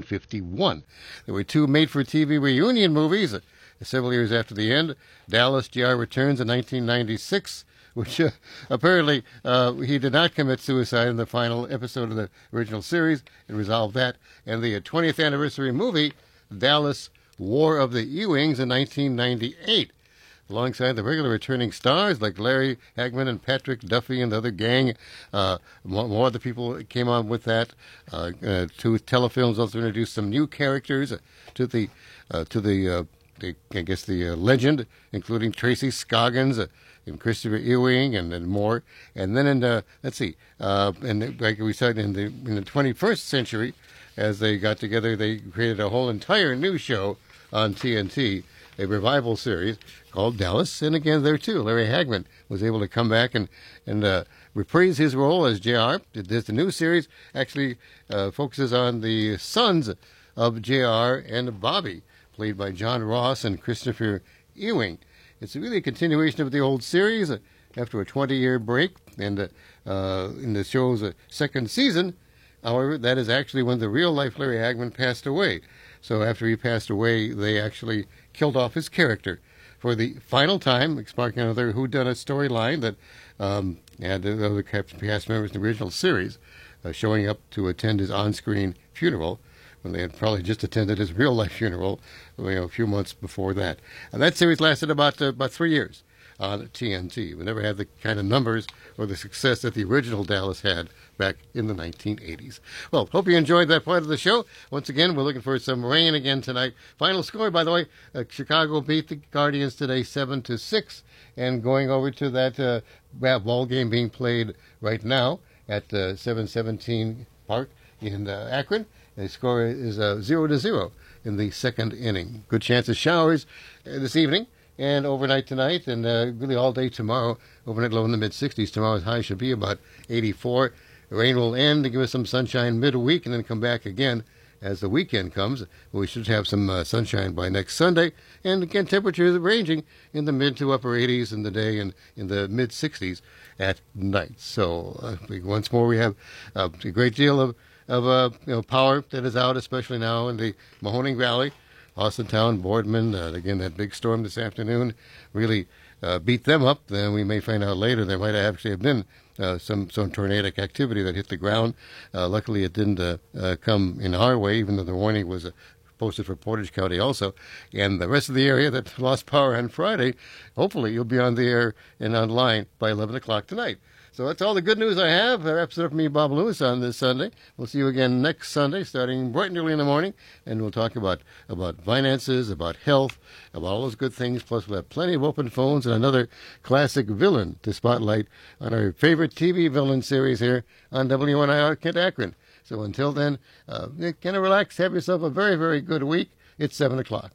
1951. There were two made-for-TV reunion movies several years after the end. Dallas, J.R. returns in 1996, which apparently he did not commit suicide in the final episode of the original series and resolved that. And the 20th anniversary movie, Dallas, War of the Ewings in 1998. Alongside the regular returning stars like Larry Hagman and Patrick Duffy and the other gang. More other people came on with that. Two telefilms also introduced some new characters to the legend, including Tracy Scoggins and Christopher Ewing and more. And then and like we said, in the 21st century, as they got together, they created a whole entire new show on TNT, a revival series called Dallas. And again, there too, Larry Hagman was able to come back and reprise his role as JR. The new series actually focuses on the sons of JR and Bobby, played by John Ross and Christopher Ewing. It's really a continuation of the old series after a 20-year break. And in the show's second season, however, that is actually when the real-life Larry Hagman passed away. So after he passed away, they actually killed off his character for the final time, sparking another whodunit storyline that had the other cast members in the original series showing up to attend his on-screen funeral when they had probably just attended his real-life funeral a few months before that. And that series lasted about 3 years on TNT. We never had the kind of numbers or the success that the original Dallas had back in the 1980s. Well, hope you enjoyed that part of the show. Once again, we're looking for some rain again tonight. Final score, by the way, Chicago beat the Guardians today 7-6. And going over to that ball game being played right now at 717 Park in Akron. The score is 0-0 in the second inning. Good chance of showers this evening and overnight tonight, and really all day tomorrow. Overnight low in the mid-60s. Tomorrow's high should be about 84. The rain will end and give us some sunshine midweek and then come back again as the weekend comes. We should have some sunshine by next Sunday. And again, temperatures ranging in the mid to upper 80s in the day and in the mid-60s at night. So once more, we have a great deal of power that is out, especially now in the Mahoning Valley. Austintown, Boardman, again, that big storm this afternoon really beat them up. Then we may find out later there might actually have been some tornadic activity that hit the ground. Luckily, it didn't come in our way, even though the warning was posted for Portage County also. And the rest of the area that lost power on Friday, hopefully you'll be on the air and online by 11 o'clock tonight. So that's all the good news I have. That wraps it up for me, Bob Lewis, on this Sunday. We'll see you again next Sunday, starting bright and early in the morning, and we'll talk about finances, about health, about all those good things. Plus, we'll have plenty of open phones and another classic villain to spotlight on our favorite TV villain series here on WNIR Kent Akron. So until then, kind of relax, have yourself a very, very good week. It's 7 o'clock.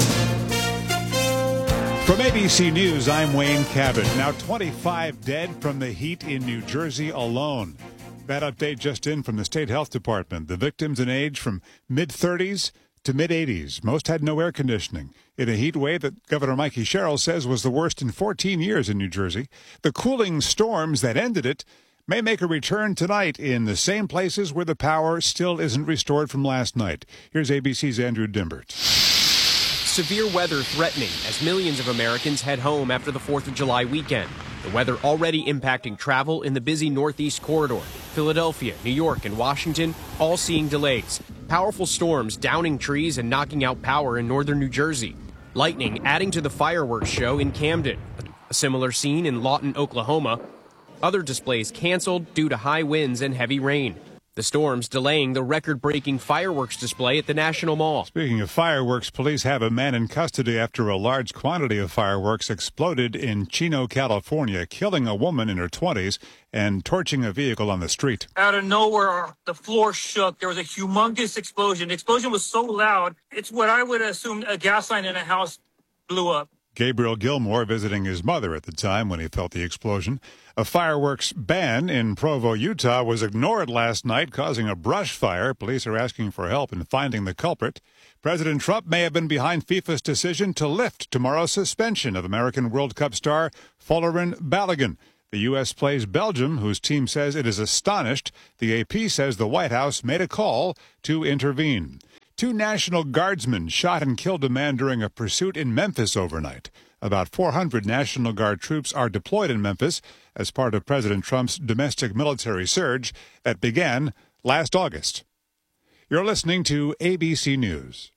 From ABC News, I'm Wayne Cabot. Now 25 dead from the heat in New Jersey alone. That update just in from the State Health Department. The victims in age from mid-30s to mid-80s. Most had no air conditioning in a heat wave that Governor Mikey Sherrill says was the worst in 14 years in New Jersey. The cooling storms that ended it may make a return tonight in the same places where the power still isn't restored from last night. Here's ABC's Andrew Dimbert. Severe weather threatening as millions of Americans head home after the 4th of July weekend. The weather already impacting travel in the busy Northeast corridor. Philadelphia, New York, and Washington all seeing delays. Powerful storms downing trees and knocking out power in northern New Jersey. Lightning adding to the fireworks show in Camden. A similar scene in Lawton, Oklahoma. Other displays canceled due to high winds and heavy rain. The storms delaying the record-breaking fireworks display at the National Mall. Speaking of fireworks, police have a man in custody after a large quantity of fireworks exploded in Chino, California, killing a woman in her 20s and torching a vehicle on the street. Out of nowhere, the floor shook. There was a humongous explosion. The explosion was so loud, it's what I would assume a gas line in a house blew up. Gabriel Gilmore visiting his mother at the time when he felt the explosion. A fireworks ban in Provo, Utah was ignored last night, causing a brush fire. Police are asking for help in finding the culprit. President Trump may have been behind FIFA's decision to lift tomorrow's suspension of American World Cup star Folarin Balogun. The U.S. plays Belgium, whose team says it is astonished. The AP says the White House made a call to intervene. 2 National Guardsmen shot and killed a man during a pursuit in Memphis overnight. About 400 National Guard troops are deployed in Memphis as part of President Trump's domestic military surge that began last August. You're listening to ABC News.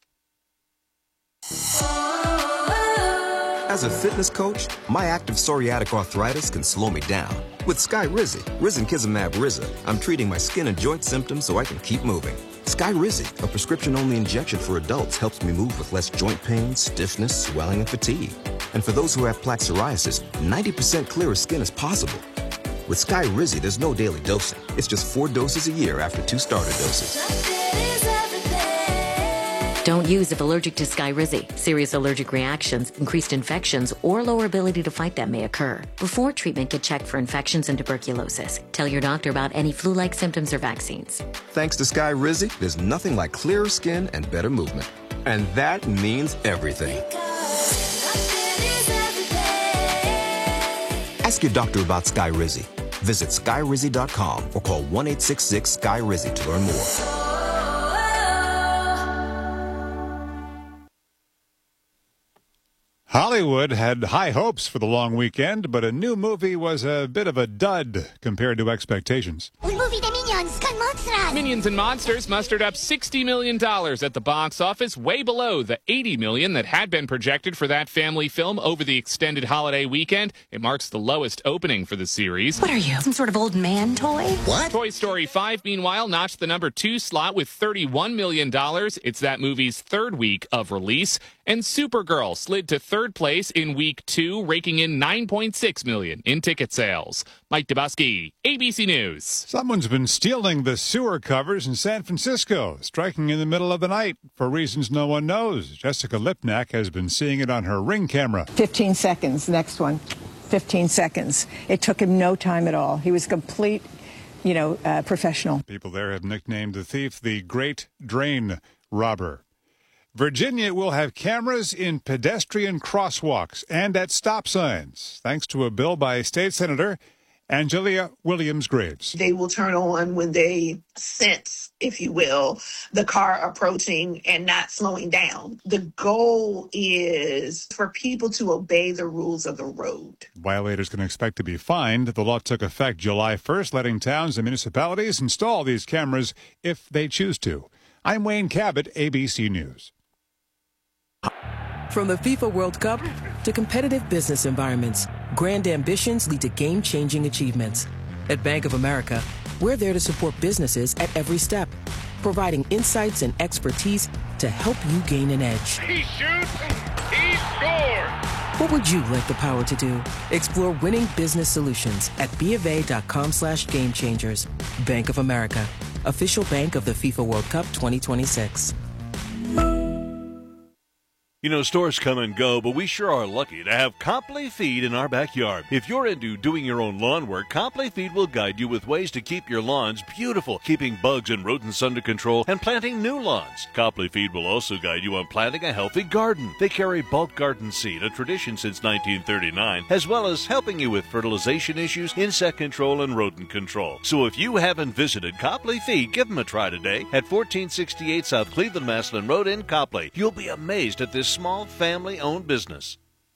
As a fitness coach, my active psoriatic arthritis can slow me down. With Skyrizi, Risankizumab Rizza, I'm treating my skin and joint symptoms so I can keep moving. Skyrizi, a prescription-only injection for adults, helps me move with less joint pain, stiffness, swelling, and fatigue. And for those who have plaque psoriasis, 90% clearer skin is possible. With Skyrizi, there's no daily dosing. It's just 4 doses a year after 2 starter doses. Don't use if allergic to Skyrizi. Serious allergic reactions, increased infections, or lower ability to fight them may occur. Before treatment, get checked for infections and tuberculosis. Tell your doctor about any flu-like symptoms or vaccines. Thanks to Skyrizi, there's nothing like clearer skin and better movement. And that means everything. Ask your doctor about Skyrizi. Visit Skyrizi.com or call 1-866-SKY-RIZI to learn more. Hollywood had high hopes for the long weekend, but a new movie was a bit of a dud compared to expectations. Minions and Monsters mustered up $60 million at the box office, way below the $80 million that had been projected for that family film over the extended holiday weekend. It marks the lowest opening for the series. What are you, some sort of old man toy? What? Toy Story 5, meanwhile, notched the number 2 slot with $31 million. It's that movie's 3rd week of release. And Supergirl slid to 3rd place in week 2, raking in $9.6 million in ticket sales. Mike Dubusky, ABC News. Someone's been stealing the sewer covers in San Francisco, striking in the middle of the night for reasons no one knows. Jessica Lipnack has been seeing it on her Ring camera. 15 seconds, next one. 15 seconds. It took him no time at all. He was complete, professional. People there have nicknamed the thief the Great Drain Robber. Virginia will have cameras in pedestrian crosswalks and at stop signs, thanks to a bill by State Senator Angelia Williams-Graves. They will turn on when they sense, if you will, the car approaching and not slowing down. The goal is for people to obey the rules of the road. Violators can expect to be fined. The law took effect July 1st, letting towns and municipalities install these cameras if they choose to. I'm Wayne Cabot, ABC News. From the FIFA World Cup to competitive business environments, grand ambitions lead to game-changing achievements. At Bank of America, we're there to support businesses at every step, providing insights and expertise to help you gain an edge. He shoots, he scores! What would you like the power to do? Explore winning business solutions at BofA.com/gamechangers. Bank of America, official bank of the FIFA World Cup 2026. You know, stores come and go, but we sure are lucky to have Copley Feed in our backyard. If you're into doing your own lawn work, Copley Feed will guide you with ways to keep your lawns beautiful, keeping bugs and rodents under control, and planting new lawns. Copley Feed will also guide you on planting a healthy garden. They carry bulk garden seed, a tradition since 1939, as well as helping you with fertilization issues, insect control, and rodent control. So if you haven't visited Copley Feed, give them a try today at 1468 South Cleveland Maslin Road in Copley. You'll be amazed at this small family-owned business.